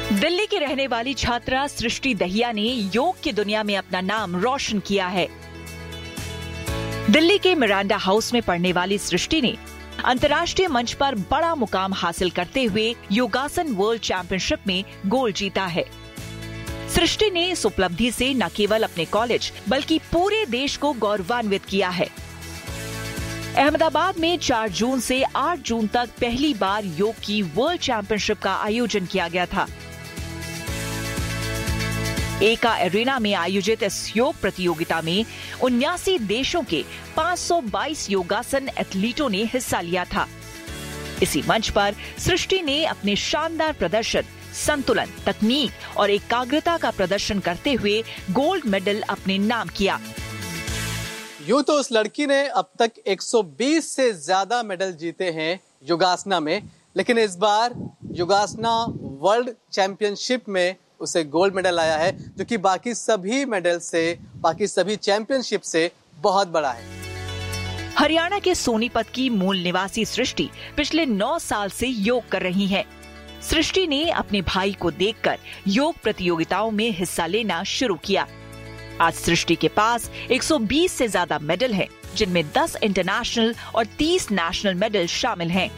दिल्ली की रहने वाली छात्रा सृष्टि दहिया ने योग की दुनिया में अपना नाम रोशन किया है। दिल्ली के मिरांडा हाउस में पढ़ने वाली सृष्टि ने अंतर्राष्ट्रीय मंच पर बड़ा मुकाम हासिल करते हुए योगासन वर्ल्ड चैंपियनशिप में गोल्ड जीता है। सृष्टि ने इस उपलब्धि से न केवल अपने कॉलेज बल्कि पूरे देश को गौरवान्वित किया है। अहमदाबाद में 4 जून से 8 जून तक पहली बार योग की वर्ल्ड चैंपियनशिप का आयोजन किया गया था। एका एरिना में आयोजित इस योग प्रतियोगिता में 79 देशों के 522 योगासन एथलीटों ने हिस्सा लिया था। इसी मंच पर सृष्टि ने अपने शानदार प्रदर्शन, संतुलन, तकनीक और एकाग्रता का प्रदर्शन करते हुए गोल्ड मेडल अपने नाम किया। यूं तो उस लड़की ने अब तक 120 से ज्यादा मेडल जीते हैं योगासना में, लेकिन इस बार योगासना वर्ल्ड चैंपियनशिप में उसे गोल्ड मेडल आया है, जो कि बाकी सभी मेडल से, बाकी सभी चैंपियनशिप से बहुत बड़ा है। हरियाणा के सोनीपत की मूल निवासी सृष्टि पिछले 9 साल से योग कर रही हैं। सृष्टि ने अपने भाई को देखकर योग प्रतियोगिताओं में हिस्सा लेना शुरू किया। आज सृष्टि के पास 120 से ज्यादा मेडल हैं, जिनमें 10 इंटरनेशनल और 30 नेशनल मेडल शामिल हैं।